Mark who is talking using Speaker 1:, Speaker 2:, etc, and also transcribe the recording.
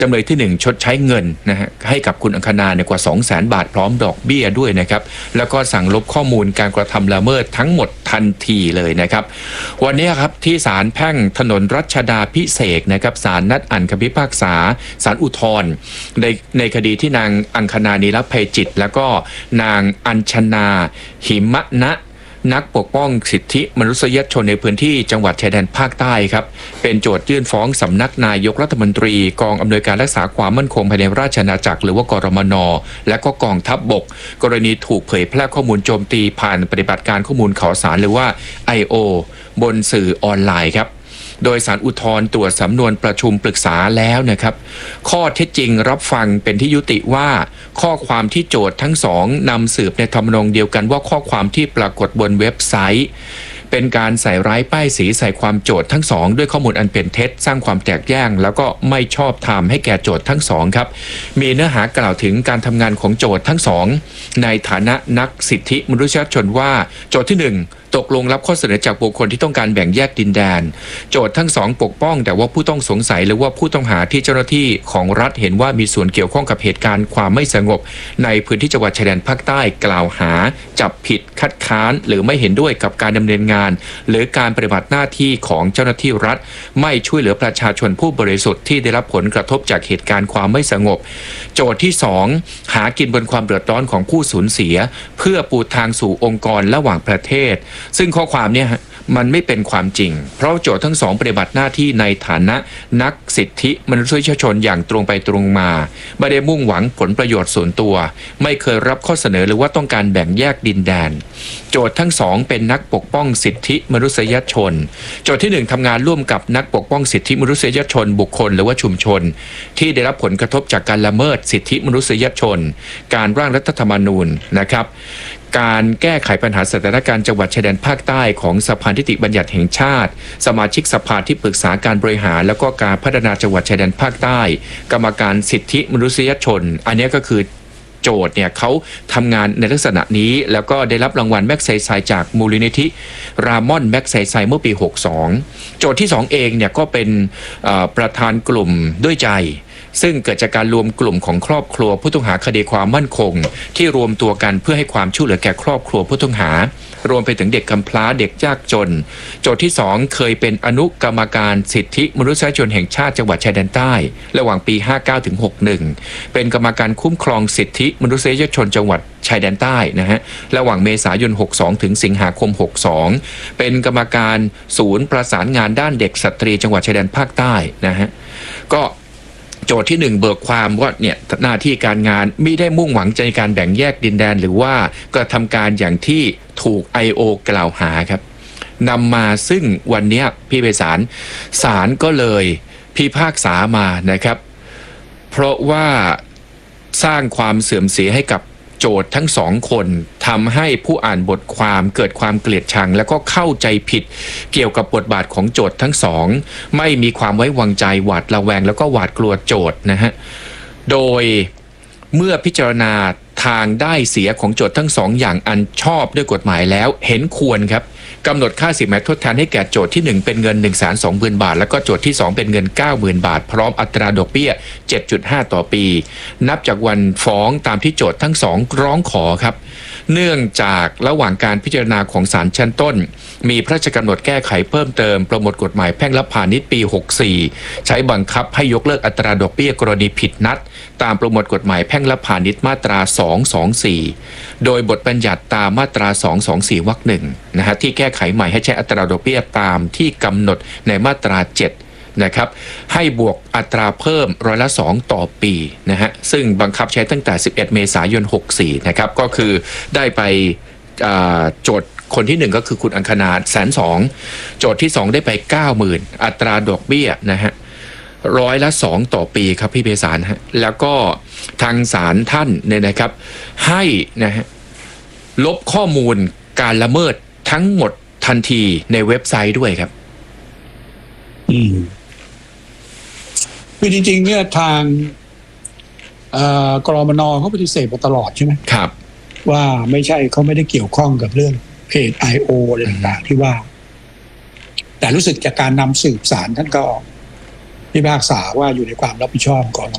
Speaker 1: จำเลยที่1ชดใช้เงินนะฮะให้กับคุณอังคณากว่า 200,000 บาทพร้อมดอกเบี้ยด้วยนะครับแล้วก็สั่งลบข้อมูลการกระทำละเมิดทั้งหมดทันทีเลยนะครับวันนี้ครับที่ศาลแพ่งถนนรัชดาพิเศษกนะครับศาลนัดอ่านคำพิพากษาศาลอุทธรณ์ในคดีที่นางอังคณา นิรภัยจิตแล้วก็นางอัญชนาหิมะนะนักปกป้องสิทธิมนุษยชนในพื้นที่จังหวัดชายแดนภาคใต้ครับเป็นโจทยื่นฟ้องสำนักนายกรัฐมนตรีกองอำนวยการรักษาความมั่นคงภายในราชอาณาจักรหรือว่ากรมน.และก็กองทัพบกกรณีถูกเผยแพร่ข้อมูลโจมตีผ่านปฏิบัติการข้อมูลข่าวสารหรือว่า I.O. บนสื่อออนไลน์ครับโดยศาลอุทธรณ์ตรวจสำนวนประชุมปรึกษาแล้วนะครับข้อเท็จจริงรับฟังเป็นที่ยุติว่าข้อความที่โจทย์ทั้งสองนำสืบในทำนองเดียวกันว่าข้อความที่ปรากฏบนเว็บไซต์เป็นการใส่ร้ายป้ายสีใส่ความโจทย์ทั้งสองด้วยข้อมูลอันเป็นเท็จสร้างความแตกแยกแล้วก็ไม่ชอบธรรมให้แก่โจทย์ทั้งสองครับมีเนื้อหากล่าวถึงการทำงานของโจทย์ทั้งสองในฐานะนักสิทธิมนุษยชนว่าโจทย์ที่1ตกลงรับข้อเสนอจากบุคคลที่ต้องการแบ่งแยกดินแดนโจทย์ทั้งสองปกป้องแต่ว่าผู้ต้องสงสัยหรือว่าผู้ต้องหาที่เจ้าหน้าที่ของรัฐเห็นว่ามีส่วนเกี่ยวข้องกับเหตุการณ์ความไม่สงบในพื้นที่จังหวัดชายแดนภาคใต้กล่าวหาจับผิดคัดค้านหรือไม่เห็นด้วยกับการดำเนินงานหรือการปฏิบัติหน้าที่ของเจ้าหน้าที่รัฐไม่ช่วยเหลือประชาชนผู้บริสุทธิ์ที่ได้รับผลกระทบจากเหตุการณ์ความไม่สงบโจทย์ที่2หากินบนความเดือดร้อนของผู้สูญเสียเพื่อปูทางสู่องค์กรระหว่างประเทศซึ่งข้อความเนี่ยมันไม่เป็นความจริงเพราะโจทย์ทั้งสองปฏิบัติหน้าที่ในฐานะนักสิทธิมนุษยชนอย่างตรงไปตรงมาไม่ได้มุ่งหวังผลประโยชน์ส่วนตัวไม่เคยรับข้อเสนอหรือว่าต้องการแบ่งแยกดินแดนโจทย์ทั้งสองเป็นนักปกป้องสิทธิมนุษยชนโจทย์ที่1ทำงานร่วมกับนักปกป้องสิทธิมนุษยชนบุคคลหรือว่าชุมชนที่ได้รับผลกระทบจากการละเมิดสิทธิมนุษยชนการร่างรัฐธรรมนูญนะครับการแก้ไขปัญหาสถานการณ์จังหวัดชายแดนภาคใต้ของสภานิติบัญญัติแห่งชาติสมาชิกสภาที่ปรึกษาการบริหารแล้วก็การพัฒนาจังหวัดชายแดนภาคใต้กรรมการสิทธิมนุษยชนอันนี้ก็คือโจทย์เนี่ยเขาทำงานในลักษณะนี้แล้วก็ได้รับรางวัลแม็กไซไซจากมูลนิธิรามอนแม็กไซไซเมื่อปี62โจทย์ที่2เองเนี่ยก็เป็นประธานกลุ่มด้วยใจซึ่งเกิดจากการรวมกลุ่มของครอบครัวผู้ต้องหาคดีความมั่นคงที่รวมตัวกันเพื่อให้ความช่วยเหลือแก่ครอบครัวผู้ต้องหารวมไปถึงเด็กกำพร้าเด็กยากจนโจทย์ที่2เคยเป็นอนุกรรมการสิทธิมนุษยชนแห่งชาติจังหวัดชายแดนใต้ระหว่างปี59ถึง61เป็นกรรมการคุ้มครองสิทธิมนุษยชนจังหวัดชายแดนใต้นะฮะระหว่างเมษายน62ถึงสิงหาคม62เป็นกรรมการศูนย์ประสานงานด้านเด็กสตรีจังหวัดชายแดนภาคใต้นะฮะก็โจทย์ที่1เบิกความว่าเนี่ยหน้าที่การงานไม่ได้มุ่งหวังในการแบ่งแยกดินแดนหรือว่ากระทำการอย่างที่ถูก I.O. กล่าวหาครับนำมาซึ่งวันนี้พี่ไพศาลศาลก็เลยพิพากษามานะครับเพราะว่าสร้างความเสื่อมเสียให้กับโจทย์ทั้งสองคนทำให้ผู้อ่านบทความเกิดความเกลียดชังแล้วก็เข้าใจผิดเกี่ยวกับบทบาทของโจทย์ทั้งสองไม่มีความไว้วางใจหวาดระแวงแล้วก็หวาดกลัวโจทย์นะฮะโดยเมื่อพิจารณาทางได้เสียของโจทย์ทั้งสองอย่างอันชอบด้วยกฎหมายแล้วเห็นควรครับกำหนดค่าสินไหมทดแทนให้แก่โจทย์ที่1เป็นเงิน 120,000 บาทแล้วก็โจทย์ที่2เป็นเงิน 90,000 บาทพร้อมอัตราดอกเบี้ย 7.5 ต่อปีนับจากวันฟ้องตามที่โจทย์ทั้งสองร้องขอครับเนื่องจากระหว่างการพิจารณาของศาลชั้นต้นมีพระราชกำหนดแก้ไขเพิ่มเติมประมวลกฎหมายแพ่งและพาณิชย์ปี64ใช้บังคับให้ยกเลิกอัตราดอกเบี้ยกรณีผิดนัดตามประมวลกฎหมายแพ่งและพาณิชย์มาตรา224โดยบทบัญญัติตามมาตรา224วรรคหนึ่งนะฮะที่แก้ไขใหม่ให้ใช้อัตราดอกเบี้ยตามที่กำหนดในมาตรา7นะครับให้บวกอัตราเพิ่ม2%ต่อปีนะฮะซึ่งบังคับใช้ตั้งแต่11เมษายน64นะครับก็คือได้ไปโจทย์คนที่1ก็คือคุณอังคณา120,000โจทย์ที่2ได้ไป 90,000 อัตราดอกเบี้ยนะฮะ2%ต่อปีครับพี่ไพศาลฮะแล้วก็ทางศาลท่านเนี่ยนะครับให้นะฮะลบข้อมูลการละเมิดทั้งหมดทันทีในเว็บไซต์ด้วยครับ
Speaker 2: คือจริงๆเนี่ยทางกรมน.เขาปฏิเสธมาตลอดใช่ไหม
Speaker 1: ครับ
Speaker 2: ว่าไม่ใช่เขาไม่ได้เกี่ยวข้องกับเรื่องเพจ I.O. อะไรต่างๆที่ว่าแต่รู้สึกจากการนำสืบสารท่านก็พิพากษาว่าอยู่ในความรับผิดชอบของกร